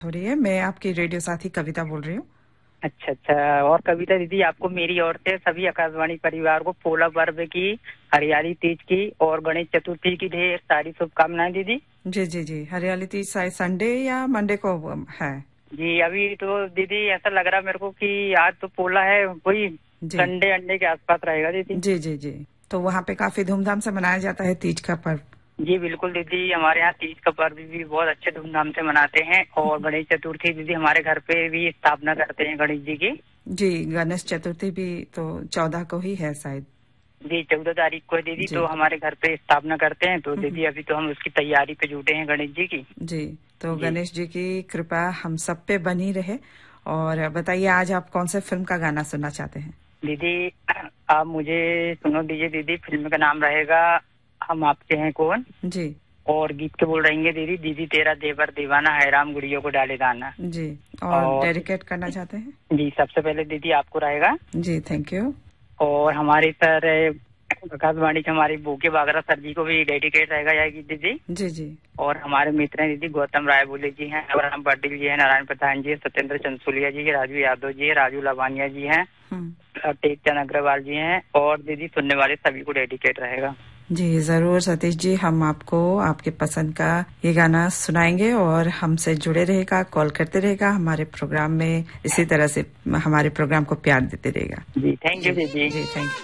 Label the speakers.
Speaker 1: हो रही है। मैं आपकी रेडियो साथी कविता बोल रही हूँ।
Speaker 2: अच्छा अच्छा। और कविता दीदी, आपको मेरी ओर से सभी आकाशवाणी परिवार को पोला पर्व की, हरियाली तीज की और गणेश चतुर्थी की ढेर सारी शुभकामनाएं दीदी।
Speaker 1: जी जी जी, हरियाली तीज संडे या मंडे को है?
Speaker 2: जी अभी तो दीदी ऐसा लग रहा मेरे को कि आज तो पोला है, वही
Speaker 1: जी
Speaker 2: संडे अंडे के आसपास रहेगा दीदी।
Speaker 1: जी जी जी। तो वहाँ पे काफी धूमधाम से मनाया जाता है तीज का पर्व।
Speaker 2: जी बिल्कुल दीदी, हमारे यहाँ तीज का पर्व भी बहुत अच्छे धूमधाम से मनाते हैं। और गणेश चतुर्थी दीदी हमारे घर पे भी स्थापना करते हैं गणेश जी की।
Speaker 1: जी, गणेश चतुर्थी भी तो 14 को ही है शायद।
Speaker 2: जी 14 तारीख को है दीदी,
Speaker 1: जी।
Speaker 2: तो हमारे घर पे स्थापना करते हैं। तो दीदी अभी तो हम उसकी तैयारी पे जुटे हैं गणेश जी की।
Speaker 1: जी, तो
Speaker 2: जी
Speaker 1: गणेश जी की कृपा हम सब पे बनी रहे। और बताइए, आज आप कौन से फिल्म का गाना सुनना चाहते हैं?
Speaker 2: दीदी, आप मुझे सुनो दीजिए दीदी। फिल्म का नाम रहेगा हम आपके हैं कौन।
Speaker 1: जी
Speaker 2: और गीत के बोल रहेंगे दीदी, दीदी तेरा देवर दीवाना है, राम गुड़ियों को डाले दाना।
Speaker 1: जी। और
Speaker 2: और
Speaker 1: डेडिकेट करना चाहते हैं?
Speaker 2: जी सबसे पहले दीदी आपको रहेगा।
Speaker 1: जी, थैंक यू।
Speaker 2: और हमारे सर आकाशवाणी के हमारे बोके बागरा सर जी को भी डेडिकेट रहेगा यह गीत दीदी।
Speaker 1: जी जी
Speaker 2: और हमारे मित्र हैं दीदी, गौतम राय बोले जी हैं, अब्राहम पाटिल जी हैं, नारायण प्रधान जी हैं, सत्येंद्र चंसोलिया जी हैं, राजू यादव जी हैं, राजू लवानिया जी हैं, टेकचंद अग्रवाल जी हैं। और दीदी सुनने वाले सभी को डेडिकेट रहेगा।
Speaker 1: जी, जरूर सतीश जी, हम आपको आपके पसंद का ये गाना सुनाएंगे और हमसे जुड़े रहेगा, कॉल करते रहेगा, हमारे प्रोग्राम में इसी तरह से हमारे प्रोग्राम को प्यार देते रहेगा।
Speaker 2: जी थैंक यू
Speaker 1: जी
Speaker 2: दीदी।
Speaker 1: जी, थैंक यू।